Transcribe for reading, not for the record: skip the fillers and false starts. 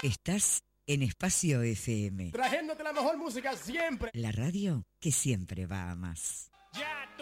Estás en Espacio FM. Trayéndote la mejor música siempre. La radio que siempre va a más.